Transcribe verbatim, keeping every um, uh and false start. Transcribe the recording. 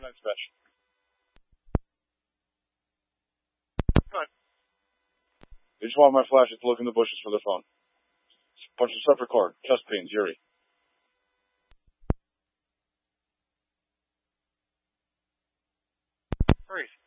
Tonight's match. Fine. They just want my flashlight to look in the bushes for their phone. Punch the separate cord. Chest pains, Yuri. Freeze.